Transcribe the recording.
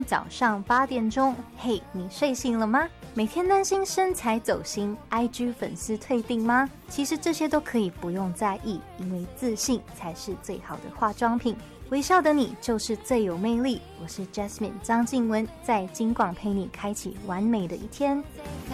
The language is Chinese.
早上8点钟，嘿，你睡醒了吗？每天担心身材走心 ，IG 粉丝退订吗？其实这些都可以不用在意，因为自信才是最好的化妆品。微笑的你就是最有魅力。我是 Jasmine 张静雯，在金广陪你开启完美的一天。